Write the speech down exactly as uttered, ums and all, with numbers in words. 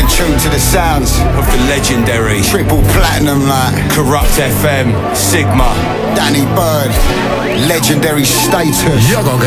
tuned to the sounds of the legendary triple platinum like Corrupt F M, Sigma, Danny Bird, legendary status. You're gonna